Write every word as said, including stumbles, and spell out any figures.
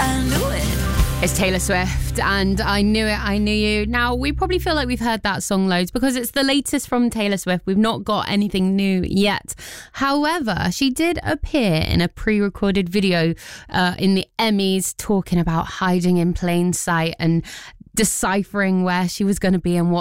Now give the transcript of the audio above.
I knew it. It's Taylor Swift and I Knew It, I Knew You. Now, we probably feel like we've heard that song loads because it's the latest from Taylor Swift. We've not got anything new yet. However, she did appear in a pre-recorded video uh, in the Emmys talking about hiding in plain sight and deciphering where she was going to be and what